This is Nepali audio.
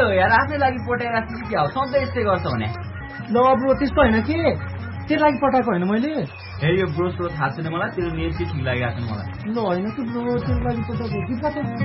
यार आफ्नै लागि पटाइराख्छ कि क्या हो सधैँ यस्तै गर्छ भने ल ब्रो त्यस्तो होइन के तेरो लागि पठाएको होइन मैले हे यो ब्रो थाहा छैन मलाई तेरो नेम चाहिँ ठिक लागिरहेको छैन मलाई ल होइन कि ब्रो तेरो लागि पठाएको